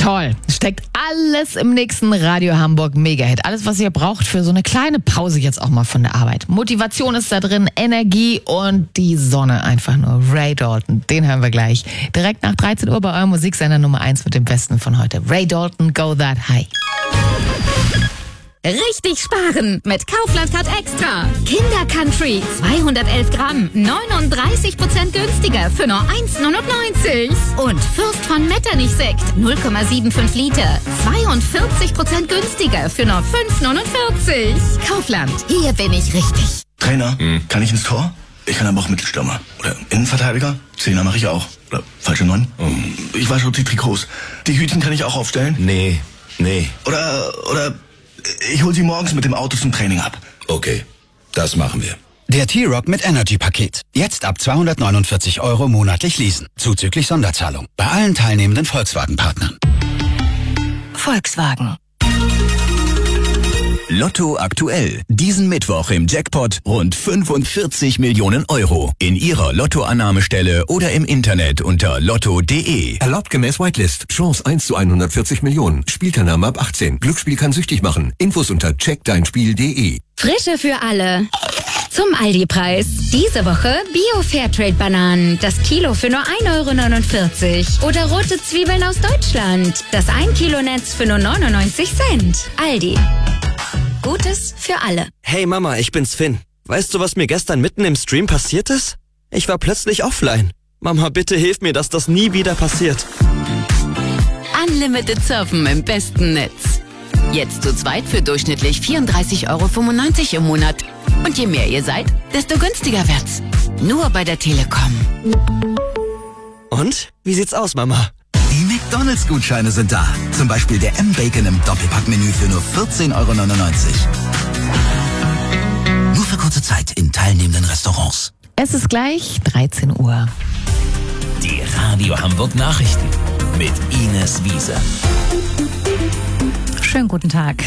Toll. Steckt alles im nächsten Radio Hamburg Mega-Hit. Alles, was ihr braucht für so eine kleine Pause jetzt auch mal von der Arbeit. Motivation ist da drin, Energie und die Sonne einfach nur. Ray Dalton, den hören wir gleich. Direkt nach 13 Uhr bei eurem Musiksender Nummer 1 mit dem Besten von heute. Ray Dalton, Go That High. Richtig sparen mit Kaufland Card Extra. Kinder Country 211 Gramm, 39% günstiger für nur 1,99. Und Fürst von Metternich Sekt 0,75 Liter, 42% günstiger für nur 5,49. Kaufland, hier bin ich richtig. Trainer, kann ich ins Tor? Ich kann aber auch Mittelstürmer. Oder Innenverteidiger? Zehner mache ich auch. Oder falsche 9? Ich wasche die Trikots. Die Hütchen kann ich auch aufstellen? Nee. Oder ich hol sie morgens mit dem Auto zum Training ab. Okay, das machen wir. Der T-Rock mit Energy-Paket. Jetzt ab 249 € monatlich leasen. Zuzüglich Sonderzahlung. Bei allen teilnehmenden Volkswagen-Partnern. Volkswagen. Lotto aktuell. Diesen Mittwoch im Jackpot rund 45 Millionen Euro. In Ihrer Lottoannahmestelle oder im Internet unter lotto.de. Erlaubt gemäß Whitelist. Chance 1 zu 140 Millionen. Spielteilnahme ab 18. Glücksspiel kann süchtig machen. Infos unter checkdeinspiel.de. Frische für alle. Zum Aldi-Preis. Diese Woche Bio-Fairtrade-Bananen. Das Kilo für nur 1,49 €. Oder rote Zwiebeln aus Deutschland. Das 1-Kilo-Netz für nur 99 Cent. Aldi. Gutes für alle. Hey Mama, ich bin's Finn. Weißt du, was mir gestern mitten im Stream passiert ist? Ich war plötzlich offline. Mama, bitte hilf mir, dass das nie wieder passiert. Unlimited Surfen im besten Netz. Jetzt zu zweit für durchschnittlich 34,95 € im Monat. Und je mehr ihr seid, desto günstiger wird's. Nur bei der Telekom. Und? Wie sieht's aus, Mama? Die McDonalds-Gutscheine sind da. Zum Beispiel der M-Bacon im Doppelpack-Menü für nur 14,99 €. Nur für kurze Zeit in teilnehmenden Restaurants. Es ist gleich 13 Uhr. Die Radio Hamburg Nachrichten mit Ines Wiese. Schönen guten Tag.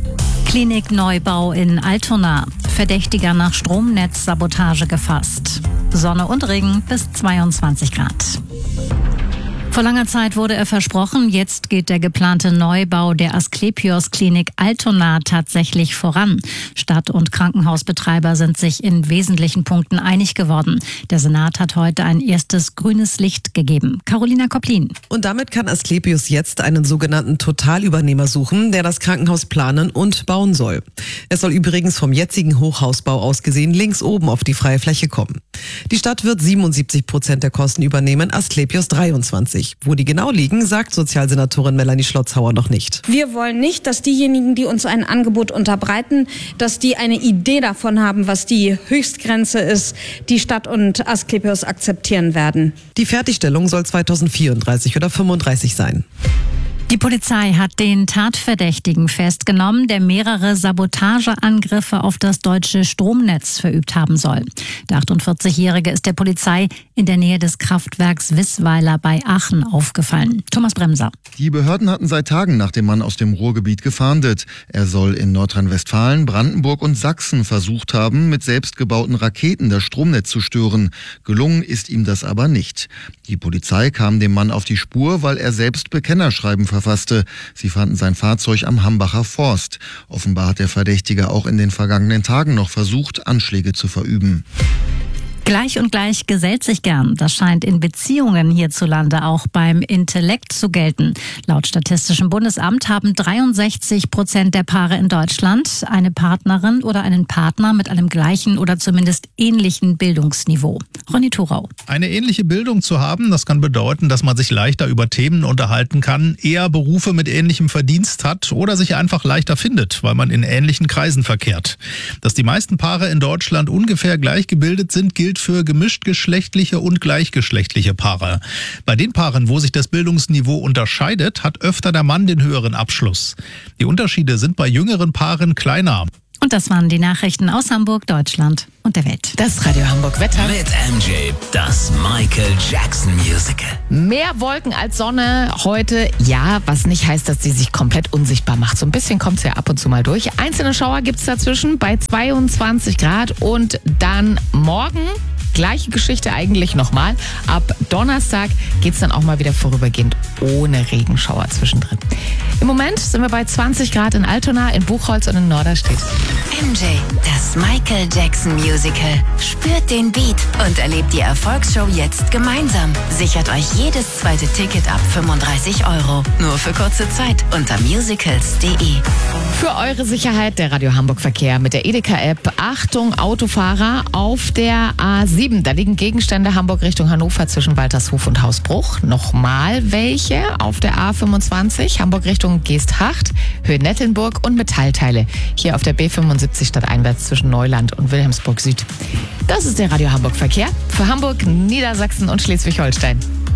Klinikneubau in Altona. Verdächtiger nach Stromnetzsabotage gefasst. Sonne und Regen bis 22 Grad. Vor langer Zeit wurde er versprochen, jetzt geht der geplante Neubau der Asklepios-Klinik Altona tatsächlich voran. Stadt- und Krankenhausbetreiber sind sich in wesentlichen Punkten einig geworden. Der Senat hat heute ein erstes grünes Licht gegeben. Carolina Kopplin. Und damit kann Asklepios jetzt einen sogenannten Totalübernehmer suchen, der das Krankenhaus planen und bauen soll. Es soll übrigens vom jetzigen Hochhausbau aus gesehen links oben auf die freie Fläche kommen. Die Stadt wird 77% der Kosten übernehmen, Asklepios 23%. Wo die genau liegen, sagt Sozialsenatorin Melanie Schlotzhauer noch nicht. Wir wollen nicht, dass diejenigen, die uns ein Angebot unterbreiten, dass die eine Idee davon haben, was die Höchstgrenze ist, die Stadt und Asklepios akzeptieren werden. Die Fertigstellung soll 2034 oder 35 sein. Die Polizei hat den Tatverdächtigen festgenommen, der mehrere Sabotageangriffe auf das deutsche Stromnetz verübt haben soll. Der 48-Jährige ist der Polizei in der Nähe des Kraftwerks Wisweiler bei Aachen aufgefallen. Thomas Bremser. Die Behörden hatten seit Tagen nach dem Mann aus dem Ruhrgebiet gefahndet. Er soll in Nordrhein-Westfalen, Brandenburg und Sachsen versucht haben, mit selbstgebauten Raketen das Stromnetz zu stören. Gelungen ist ihm das aber nicht. Die Polizei kam dem Mann auf die Spur, weil er selbst Bekennerschreiben verfasste. Sie fanden sein Fahrzeug am Hambacher Forst. Offenbar hat der Verdächtige auch in den vergangenen Tagen noch versucht, Anschläge zu verüben. Gleich und gleich gesellt sich gern. Das scheint in Beziehungen hierzulande auch beim Intellekt zu gelten. Laut Statistischem Bundesamt haben 63% der Paare in Deutschland eine Partnerin oder einen Partner mit einem gleichen oder zumindest ähnlichen Bildungsniveau. Ronny Thorau. Eine ähnliche Bildung zu haben, das kann bedeuten, dass man sich leichter über Themen unterhalten kann, eher Berufe mit ähnlichem Verdienst hat oder sich einfach leichter findet, weil man in ähnlichen Kreisen verkehrt. Dass die meisten Paare in Deutschland ungefähr gleich gebildet sind, gilt für gemischtgeschlechtliche und gleichgeschlechtliche Paare. Bei den Paaren, wo sich das Bildungsniveau unterscheidet, hat öfter der Mann den höheren Abschluss. Die Unterschiede sind bei jüngeren Paaren kleiner. Und das waren die Nachrichten aus Hamburg, Deutschland und der Welt. Das Radio Hamburg Wetter. Mit MJ, das Michael Jackson Musical. Mehr Wolken als Sonne heute, ja, was nicht heißt, dass sie sich komplett unsichtbar macht. So ein bisschen kommt es ja ab und zu mal durch. Einzelne Schauer gibt es dazwischen bei 22 Grad und dann morgen Gleiche Geschichte eigentlich nochmal. Ab Donnerstag geht's dann auch mal wieder vorübergehend ohne Regenschauer zwischendrin. Im Moment sind wir bei 20 Grad in Altona, in Buchholz und in Norderstedt. MJ, das Michael Jackson Musical. Spürt den Beat und erlebt die Erfolgsshow jetzt gemeinsam. Sichert euch jedes zweite Ticket ab 35 €. Nur für kurze Zeit unter musicals.de. Für eure Sicherheit der Radio Hamburg Verkehr mit der Edeka-App. Achtung, Autofahrer auf der A7. Da liegen Gegenstände Hamburg Richtung Hannover zwischen Waltershof und Hausbruch. Nochmal welche auf der A25 Hamburg Richtung Geesthacht, Höhe Nettelnburg und Metallteile. Hier auf der B75 stadteinwärts zwischen Neuland und Wilhelmsburg Süd. Das ist der Radio Hamburg Verkehr für Hamburg, Niedersachsen und Schleswig-Holstein.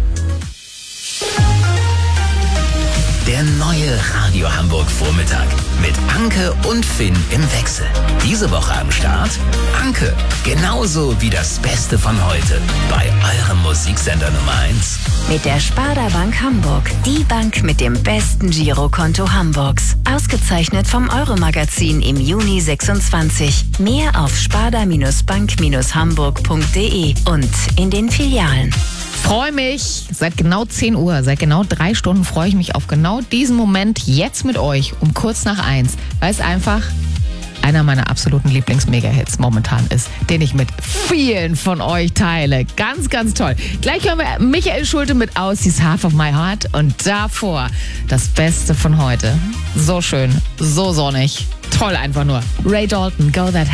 Der neue Radio Hamburg Vormittag mit Anke und Finn im Wechsel. Diese Woche am Start Anke, genauso wie das Beste von heute bei eurem Musiksender Nummer 1. Mit der Sparda Bank Hamburg, die Bank mit dem besten Girokonto Hamburgs. Ausgezeichnet vom Euro-Magazin im Juni 26. Mehr auf sparda-bank-hamburg.de und in den Filialen. Freue mich, seit genau 10 Uhr, seit genau 3 Stunden freue ich mich auf genau diesen Moment jetzt mit euch um kurz nach 1, weil es einfach einer meiner absoluten Lieblings-Mega-Hits momentan ist, den ich mit vielen von euch teile. Ganz, ganz toll. Gleich hören wir Michael Schulte mit Aussies Half of My Heart und davor das Beste von heute. So schön, so sonnig, toll einfach nur. Ray Dalton, Go That